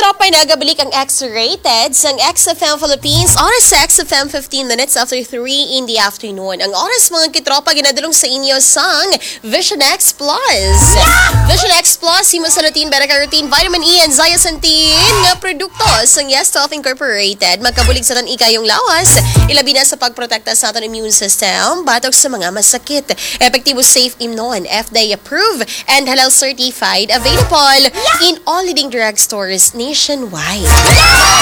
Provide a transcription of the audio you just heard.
katropa, nagabalik ang X-rated sang XFM Philippines. Oras sa XFM 15 minutes after 3 in the afternoon. Ang oras mga katropa, ginadalong sa inyo sang Vision X Plus. Vision X Plus, Himosalutin, Beta-Carotene, Vitamin E, and Zeaxanthin nga produkto sang Yes Health Incorporated. Magkabulig sa tan ikayong lawas, ilabi na sa pagprotekta sa ating immune system, batok sa mga masakit. Epektibo Safe Imnon, FDA approved, and halal certified, available in all leading drugstores nationwide.